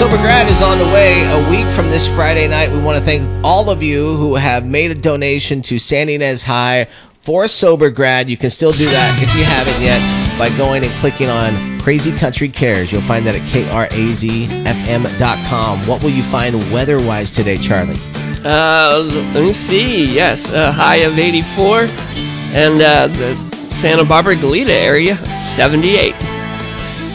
Sober Grad is on the way a week from this Friday night. We want to thank all of you who have made a donation to San Ynez High for Sober Grad. You can still do that if you haven't yet by going and clicking on Crazy Country Cares. You'll find that at krazfm.com. What will you find weather-wise today, Charlie? Let me see. Yes, a high of 84, and the Santa Barbara Goleta area, 78.